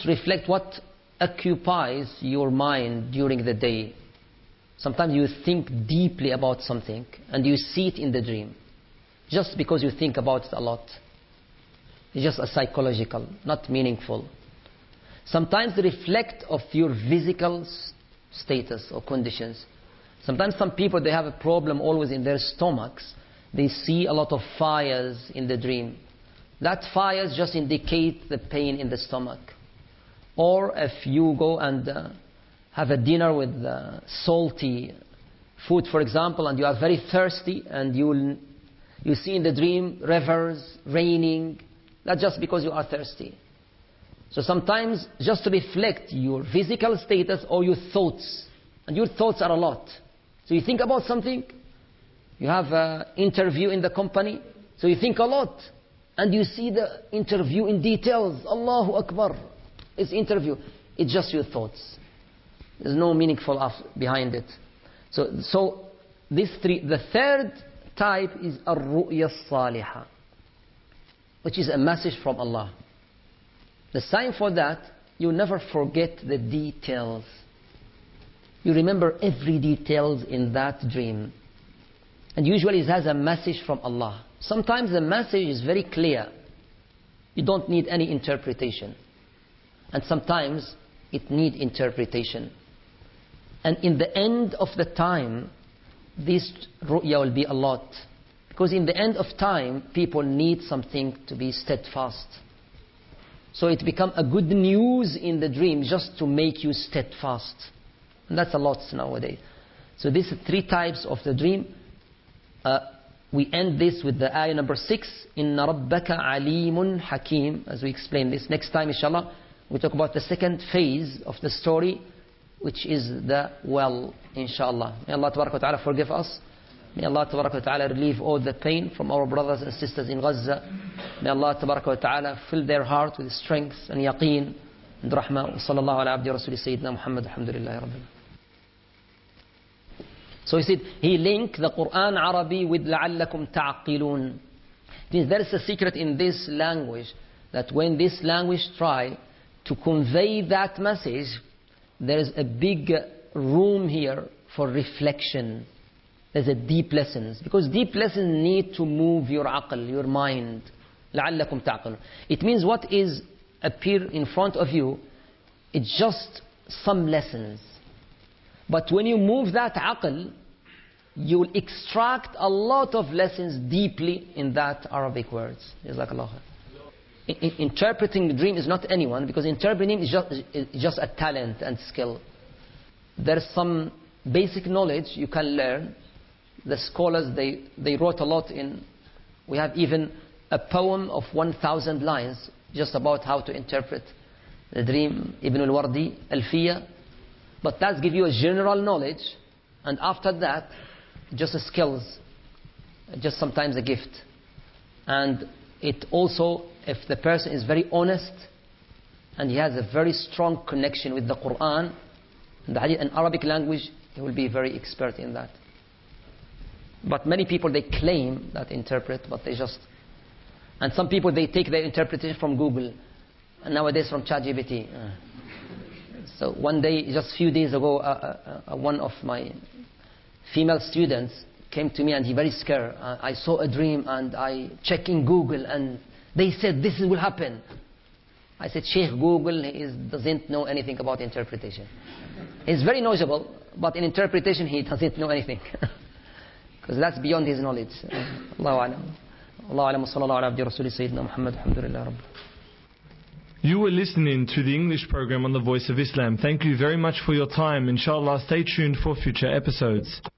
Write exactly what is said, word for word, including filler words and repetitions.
just reflect what occupies your mind during the day. Sometimes you think deeply about something and you see it in the dream. Just because you think about it a lot. It's just a psychological, not meaningful. Sometimes reflect of your physical status or conditions. Sometimes some people, they have a problem always in their stomachs. They see a lot of fires in the dream. That fires just indicate the pain in the stomach. Or if you go and uh, have a dinner with uh, salty food, for example, and you are very thirsty, and you will, you see in the dream rivers raining, that's just because you are thirsty. So sometimes just to reflect your physical status or your thoughts, and your thoughts are a lot. So you think about something, you have an interview in the company, so you think a lot, and you see the interview in details. Allahu Akbar, it's interview. It's just your thoughts. There's no meaningful behind it. So, so this three. The third type is ar-ru'ya as-salihah, which is a message from Allah. The sign for that, you never forget the details. You remember every details in that dream. And usually it has a message from Allah. Sometimes the message is very clear. You don't need any interpretation. And sometimes it needs interpretation. And in the end of the time, this ru'ya will be a lot. Because in the end of time, people need something to be steadfast. So it becomes a good news in the dream just to make you steadfast. And that's a lot nowadays. So these are three types of the dream. Uh, we end this with the ayah number six. Inna rabbaka alimun hakim. As we explain this. Next time, inshallah, we talk about the second phase of the story, which is the well, inshallah. May Allah tabarak wa ta'ala forgive us. May Allah tabarak wa ta'ala relieve all the pain from our brothers and sisters in Gaza. May Allah tabarak wa ta'ala fill their heart with strength and yaqeen and rahmah. Sallallahu ala abdi rasuli sayyidina Muhammad. Alhamdulillahi rabbil. So he said, he linked the Quran Arabi with لَعَلَّكُمْ تَعْقِلُونَ. Means there is a secret in this language, that when this language try to convey that message, there is a big room here for reflection. There's a deep lessons. Because deep lessons need to move your aql, your mind. لَعَلَّكُمْ تَعْقِلُونَ. It means what is appear in front of you, it's just some lessons. But when you move that aql, you will extract a lot of lessons deeply in that Arabic words. Jazakallah khair. In, in, interpreting the dream is not anyone, because interpreting is just, is just a talent and skill. There's some basic knowledge you can learn. The scholars, they, they wrote a lot in, we have even a poem of one thousand lines just about how to interpret the dream. Ibn al-Wardi, Alfiya. But that gives you a general knowledge, and after that, just a skills, just sometimes a gift. And it also, if the person is very honest, and he has a very strong connection with the Quran, and the Hadith and Arabic language, he will be very expert in that. But many people, they claim that interpret, but they just... And some people, they take their interpretation from Google, and nowadays from ChatGPT. Uh. So one day, just a few days ago, uh, uh, uh, one of my female students came to me and he very scared. Uh, I saw a dream and I checked in Google and they said this will happen. I said, Sheikh, Google is, doesn't know anything about interpretation. He's very knowledgeable, but in interpretation he doesn't know anything. Because that's beyond his knowledge. Allahu alam. Allahu alam wa sallallahu ala abdi rasuli sayyidina Muhammad. Alhamdulillah rabbil. You were listening to the English program on the Voice of Islam. Thank you very much for your time. Inshallah, stay tuned for future episodes.